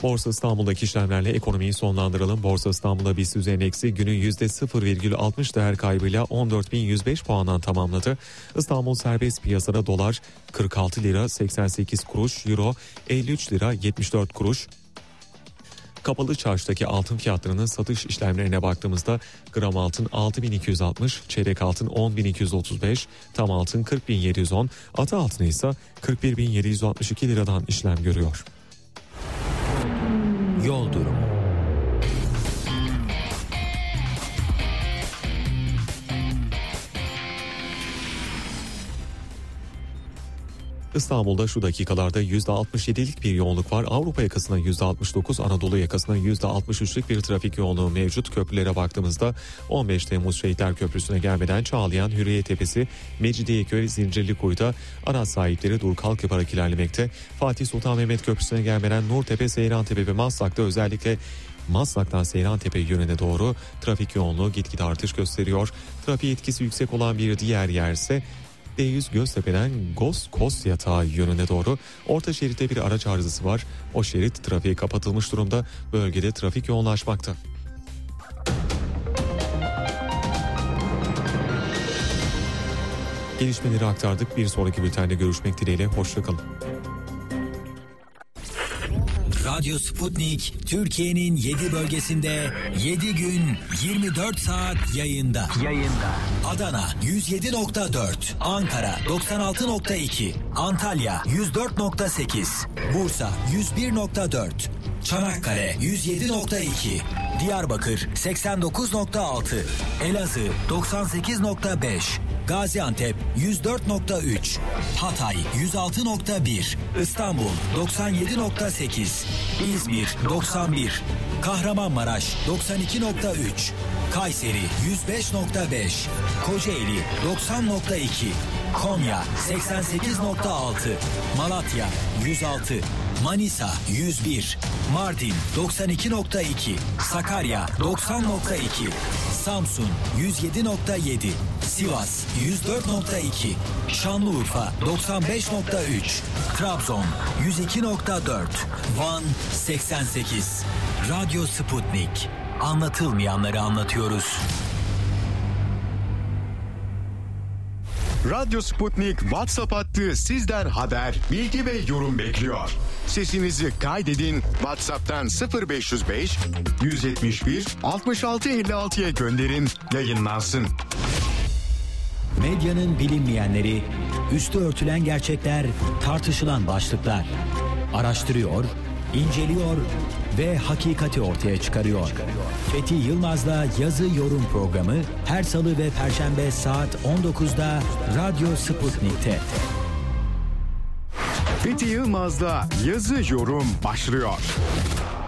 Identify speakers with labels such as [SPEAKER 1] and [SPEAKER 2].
[SPEAKER 1] Borsa İstanbul'daki işlemlerle ekonomiyi sonlandıralım. Borsa İstanbul'da BIST endeksi günü %0,60 değer kaybıyla 14.105 puandan tamamladı. İstanbul serbest piyasada dolar 46 lira 88 kuruş, euro 53 lira 74 kuruş. Kapalı çarşıdaki altın fiyatlarının satış işlemlerine baktığımızda gram altın 6.260, çeyrek altın 10.235, tam altın 40.710, ata altın ise 41.762 liradan işlem görüyor.
[SPEAKER 2] Yol durumu.
[SPEAKER 1] İstanbul'da şu dakikalarda %67'lik bir yoğunluk var. Avrupa yakasına %69, Anadolu yakasına %63'lük bir trafik yoğunluğu mevcut. Köprülere baktığımızda 15 Temmuz Şehitler Köprüsü'ne gelmeden Çağlayan, Hürriyettepe'si, Mecidiyeköy, Zincirlikuyu'da araç sahipleri dur kalk yaparak ilerlemekte. Fatih Sultan Mehmet Köprüsü'ne gelmeden Nurtepe, Seyrantepe ve Maslak'ta özellikle Maslak'tan Seyrantepe yönüne doğru trafik yoğunluğu gitgide artış gösteriyor. Trafiğe etkisi yüksek olan bir diğer yer ise D100 Göztepe'den Kos Yatağı yönüne doğru orta şeritte bir araç arızası var. O şerit trafiğe kapatılmış durumda. Bölgede trafik yoğunlaşmakta. Gelişmeleri aktardık. Bir sonraki bültende görüşmek dileğiyle. Hoşçakalın.
[SPEAKER 2] Radyo Sputnik Türkiye'nin 7 bölgesinde 7 gün 24 saat yayında. Adana 107.4, Ankara 96.2, Antalya 104.8, Bursa 101.4, Çanakkale 107.2, Diyarbakır 89.6, Elazığ 98.5, Gaziantep 104.3, Hatay 106.1, İstanbul 97.8, İzmir 91, Kahramanmaraş 92.3, Kayseri 105.5, Kocaeli 90.2, Konya 88.6, Malatya 106, Manisa 101, Mardin 92.2, Sakarya 90.2, Samsun 107.7, Sivas 104.2, Şanlıurfa 95.3, Trabzon 102.4, Van 88. Radyo Sputnik. Anlatılmayanları anlatıyoruz.
[SPEAKER 3] Radyo Sputnik WhatsApp hattı sizden haber, bilgi ve yorum bekliyor. Sesinizi kaydedin, WhatsApp'tan 0505 171 66 56'ya gönderin, yayınlansın.
[SPEAKER 2] Medyanın bilinmeyenleri, üstü örtülen gerçekler, tartışılan başlıklar. Araştırıyor, inceliyor ve hakikati ortaya çıkarıyor. Fethi Yılmaz'la Yazı Yorum programı her salı ve perşembe saat 19'da Radyo Sputnik'te.
[SPEAKER 3] Fethi Yılmaz'la Yazı Yorum başlıyor.